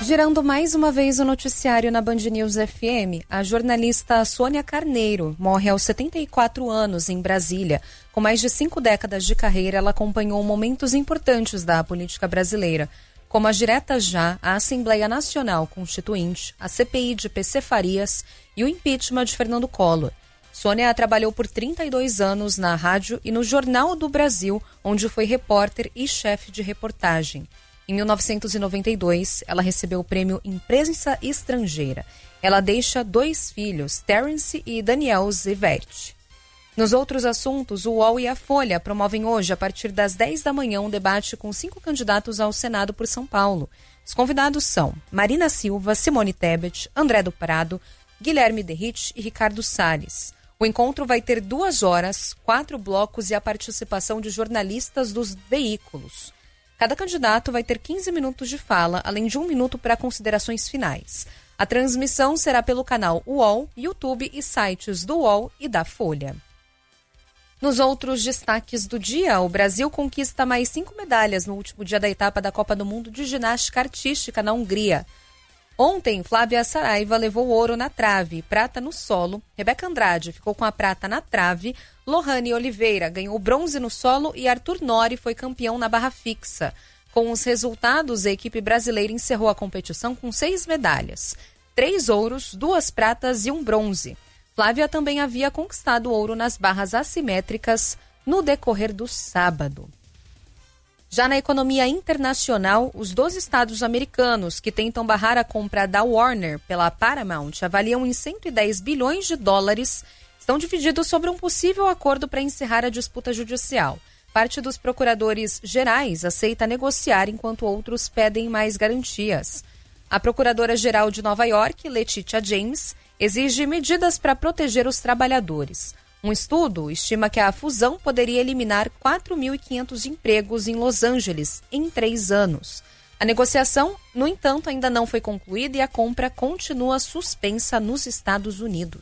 Girando mais uma vez o noticiário na Band News FM, a jornalista Sônia Carneiro morre aos 74 anos em Brasília. Com mais de 5 décadas de carreira, ela acompanhou momentos importantes da política brasileira, como as diretas já, a Assembleia Nacional Constituinte, a CPI de PC Farias e o impeachment de Fernando Collor. Sônia trabalhou por 32 anos na rádio e no Jornal do Brasil, onde foi repórter e chefe de reportagem. Em 1992, ela recebeu o prêmio Imprensa Estrangeira. Ela deixa 2 filhos, Terence e Daniel Zivert. Nos outros assuntos, o UOL e a Folha promovem hoje, a partir das 10 da manhã, um debate com 5 candidatos ao Senado por São Paulo. Os convidados são Marina Silva, Simone Tebet, André do Prado, Guilherme Derrite e Ricardo Salles. O encontro vai ter 2 horas, 4 blocos e a participação de jornalistas dos veículos. Cada candidato vai ter 15 minutos de fala, além de 1 minuto para considerações finais. A transmissão será pelo canal UOL, YouTube e sites do UOL e da Folha. Nos outros destaques do dia, o Brasil conquista mais 5 medalhas no último dia da etapa da Copa do Mundo de Ginástica Artística na Hungria. Ontem, Flávia Saraiva levou ouro na trave, prata no solo, Rebeca Andrade ficou com a prata na trave, Lohane Oliveira ganhou bronze no solo e Arthur Nori foi campeão na barra fixa. Com os resultados, a equipe brasileira encerrou a competição com 6 medalhas, 3 ouros, 2 pratas e 1 bronze. Flávia também havia conquistado ouro nas barras assimétricas no decorrer do sábado. Já na economia internacional, os 12 estados americanos que tentam barrar a compra da Warner pela Paramount avaliam em 110 bilhões de dólares, estão divididos sobre um possível acordo para encerrar a disputa judicial. Parte dos procuradores gerais aceita negociar, enquanto outros pedem mais garantias. A procuradora-geral de Nova York, Letitia James, exige medidas para proteger os trabalhadores. Um estudo estima que a fusão poderia eliminar 4.500 empregos em Los Angeles em 3 anos. A negociação, no entanto, ainda não foi concluída e a compra continua suspensa nos Estados Unidos.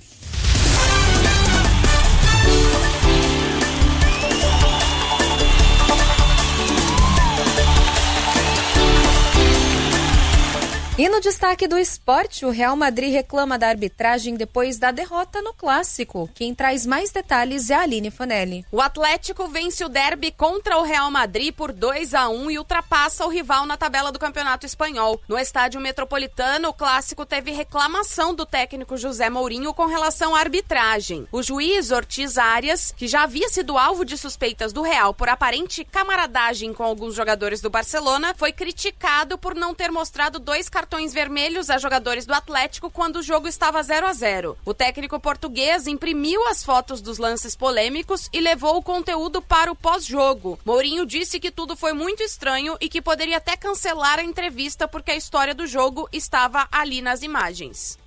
E no destaque do esporte, o Real Madrid reclama da arbitragem depois da derrota no Clássico. Quem traz mais detalhes é a Aline Fanelli. O Atlético vence o derby contra o Real Madrid por 2-1 e ultrapassa o rival na tabela do Campeonato Espanhol. No Estádio Metropolitano, o Clássico teve reclamação do técnico José Mourinho com relação à arbitragem. O juiz Ortiz Arias, que já havia sido alvo de suspeitas do Real por aparente camaradagem com alguns jogadores do Barcelona, foi criticado por não ter mostrado 2 cartões vermelhos a jogadores do Atlético quando o jogo estava 0-0. O técnico português imprimiu as fotos dos lances polêmicos e levou o conteúdo para o pós-jogo. Mourinho disse que tudo foi muito estranho e que poderia até cancelar a entrevista porque a história do jogo estava ali nas imagens.